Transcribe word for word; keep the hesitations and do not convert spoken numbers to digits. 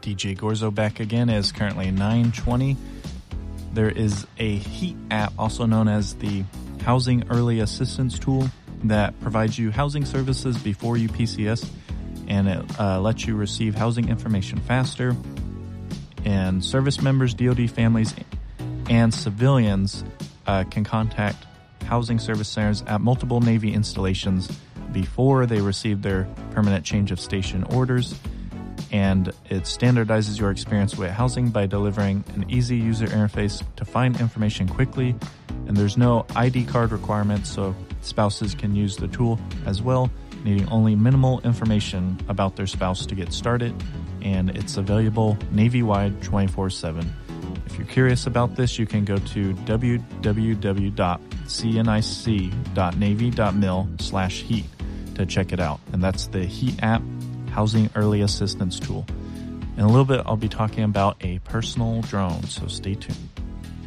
D J Gorzo back again. It is currently nine twenty. There is a HEAT app, also known as the Housing Early Assistance Tool, that provides you housing services before you P C S, and it uh, lets you receive housing information faster. And service members, D O D families, and civilians uh, can contact housing service centers at multiple Navy installations before they receive their permanent change of station orders. And it standardizes your experience with housing by delivering an easy user interface to find information quickly. And there's no I D card requirements, so spouses can use the tool as well, needing only minimal information about their spouse to get started. And it's available Navy-wide twenty-four seven. If you're curious about this, you can go to w w w dot c n i c dot navy dot mil slash heat to check it out. And that's the HEAT app, Housing Early Assistance Tool. In a little bit, I'll be talking about a personal drone, so stay tuned.